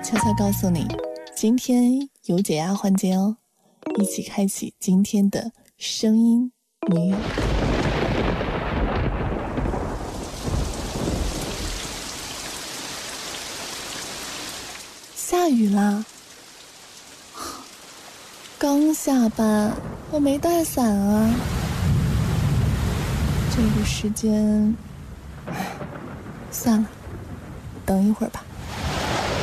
悄悄告诉你，今天有解压环节哦，一起开启今天的声音女友。下雨啦，刚下班，我没带伞啊。这个时间，算了，等一会儿吧。